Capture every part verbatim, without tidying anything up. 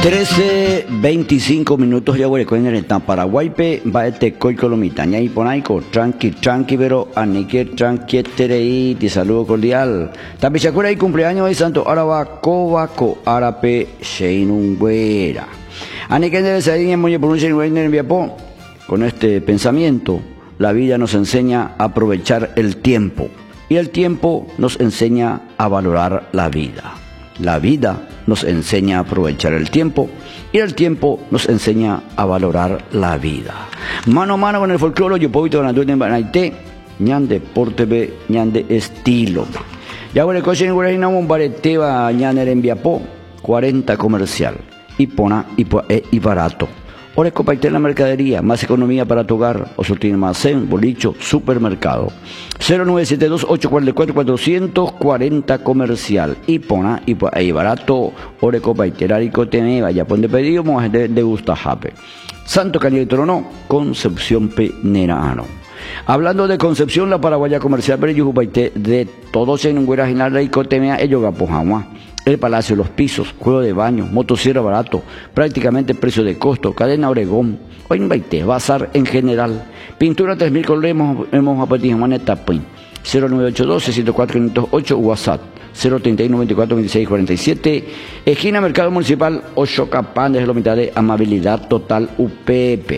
trece veinticinco minutos ya huele en el Paraguay pe va este coi colomitaña y ponaico tranqui tranqui pero anique tranqui terei te saludo cordial tapichacura y cumpleaños de Santo Araba Cobaco Arape Sheinungüera anique de Sarín muy pronuncia en Viapó. Con este pensamiento la vida nos enseña a aprovechar el tiempo y el tiempo nos enseña a valorar la vida. La vida nos enseña a aprovechar el tiempo y el tiempo nos enseña a valorar la vida. Mano a mano con el folclore, yo puedo ganar en Banaité, ñan deporte be, ñan de estilo. Ya bueno, el coche en Guarina, un bareteba, ñan en Viapó, cuarenta comercial, y pona y barato. Ahora es la mercadería, más economía para tu hogar, o surtir almacén, bolicho, supermercado. cero nueve siete dos ocho cuatro cuatro cuatro cuatro cero comercial. Y pona, y ahí barato, ore copaitera y coteme, vaya ponde pedido, más de, de gusta jape. Santo Cañón Trono, Concepción Penerano. Hablando de Concepción, la paraguaya comercial, pero yo de todos en un guerra y coteme, ellos gapojama. El Palacio, los pisos, juego de baño, motosierra barato, prácticamente precio de costo, cadena Oregón, hoy en Baité, bazar en general, pintura tres mil colores, hemos, hemos apetido maneta pin, cero nueve ocho dos seis cero cuatro cinco cero ocho, WhatsApp, cero treinta y uno veinticuatro veintiséis cuarenta y siete, esquina Mercado Municipal, Oxocapán, desde la mitad de amabilidad total U P P.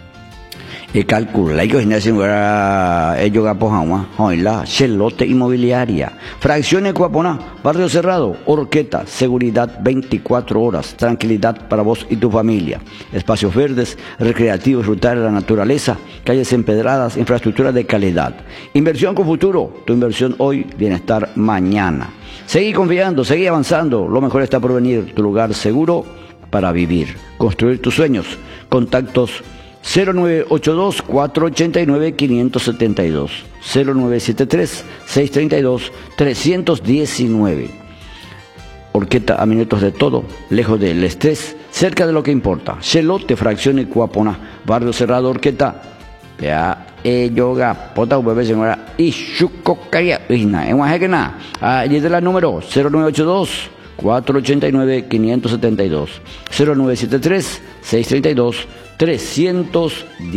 El cálculo, la iglesia era ellos gapojama, la Chelote Inmobiliaria, Fracciones Cuapona, Barrio Cerrado, Orqueta, seguridad veinticuatro horas, tranquilidad para vos y tu familia, espacios verdes, recreativos, disfrutar de la naturaleza, calles empedradas, infraestructura de calidad, inversión con futuro, tu inversión hoy, bienestar mañana. Seguí confiando, seguí avanzando, lo mejor está por venir, tu lugar seguro para vivir, construir tus sueños, contactos cero nueve ocho dos cuatro ocho nueve cinco siete dos, cero nueve siete tres seis tres dos tres uno nueve. Orqueta a minutos de todo, lejos del estrés, cerca de lo que importa. Chelote, Fracciones Cuapona, Barrio Cerrado, Orqueta. Ya, eh, yoga, pota, bebé, señora, y chucocaria, isna, en Oaxaca, allí de la número cero nueve ocho dos cuatro ocho nueve cinco siete dos, cero nueve siete tres seis tres dos tres uno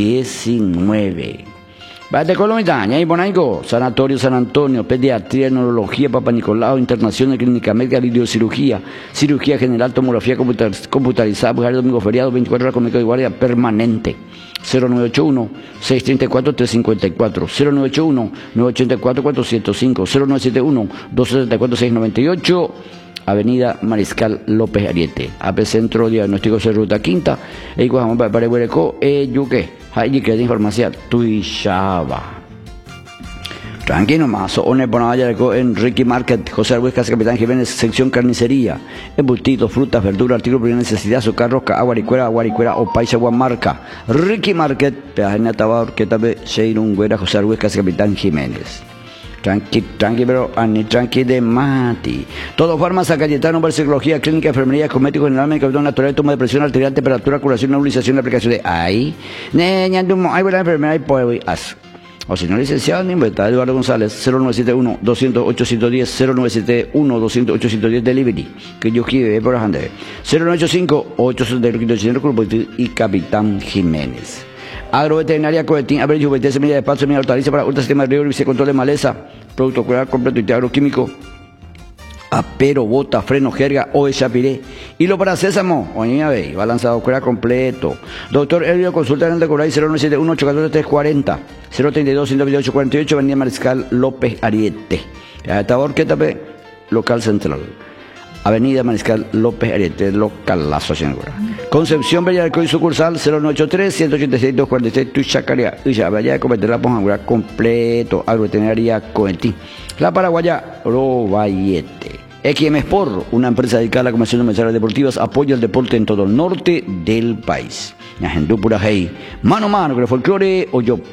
nueve. Bate Colomitaña y Bonaico, Sanatorio San Antonio, Pediatría, Neurología, Papa Nicolau, Internación de Clínica Médica, Videocirugía, Cirugía General, Tomografía computar, computarizada, mujer domingo feriado, veinticuatro horas con médico de guardia permanente. cero nueve ocho uno seis tres cuatro tres cinco cuatro, cero nueve ocho uno nueve ocho cuatro cuatro cero cinco, cero nueve siete uno dos siete cuatro seis nueve ocho. Avenida Mariscal López Ariete, A P Centro Diagnóstico de Ruta Quinta, e igual para Huereco, e yuque, hay que de información, tuishaba. Tranquilo más, o ne ponaya en Ricky Market, José Luis Casa Capitán Jiménez, sección carnicería, embutidos, frutas, verduras, artículos de primera necesidad, azúcar, rosca, aguaricuera, aguaricuera o paisa marca. Ricky Market, Peajena Tabar, que tabe Sheinungüera, José Luis Casa Capitán Jiménez. Tranqui, tranqui, pero ani tranqui de mati. Todo farmacia Cayetano, psicología, clínica, enfermería, cosmético, general, medicamento natural, toma de presión arterial, temperatura, curación, nebulización, aplicación de ahí. Neña, hay buena enfermedad y puede as. O si no, licenciado, ni inventa Eduardo González, cero nueve siete uno dos cero cero ocho uno cero, cero nueve siete uno dos cero cero ocho uno cero delivery, que yo quiero por la cero nueve ocho cinco ocho cero cero y Capitán Jiménez. Agroveterinaria Coetín, Abril Juventud, semilla de pasto, semilla de hortaliza para ultra sistema de riego y control de maleza, producto cuidado completo y agroquímico, apero, bota, freno, jerga o echapiré. Y lo para sésamo, oye, a ver, balanzado, cuidado completo. Doctor Elvio, consulta en el de Coray, cero nueve siete uno ocho cuatro tres cuatro cero, cero treinta y dos ciento veintiocho cuarenta y ocho, Avenida Mariscal López Ariete. Tabor, ¿qué tape? Local central. Avenida Mariscal López Ariete, local La Sociedad. Concepción Bella del Coy sucursal cero nueve ocho tres uno ocho seis dos cuatro seis Tuchacaria. Y vaya a cometer la ponjangura completo. Agroveterinaria Coetí. La Paraguaya Robayete. X M Sport, una empresa dedicada a la comercialización de mensajes deportivas, apoya el deporte en todo el norte del país. Mano a mano con el folclore o yo.